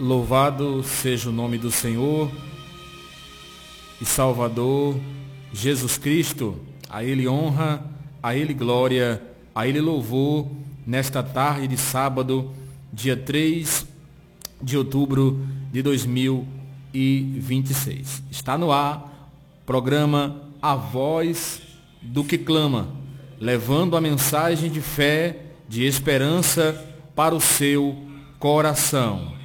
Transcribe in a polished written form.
Louvado seja o nome do Senhor e Salvador Jesus Cristo. A Ele honra, a Ele glória, a Ele louvor nesta tarde de sábado, dia 3 de outubro de 2026. Está no ar programa A Voz do que Clama, levando a mensagem de fé, de esperança para o seu coração.